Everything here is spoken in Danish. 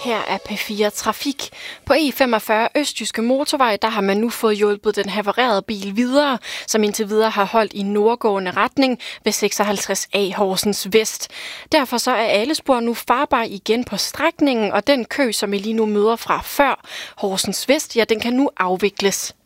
Her er P4 Trafik. På E45 Østjyske Motorvej, der har man nu fået hjulpet den havarerede bil videre, som indtil videre har holdt i nordgående retning ved 56A Horsens Vest. Derfor så er alle spor nu farbare igen på strækningen, og den kø, som I lige nu møder fra før Horsens Vest, ja, den kan nu afvikles.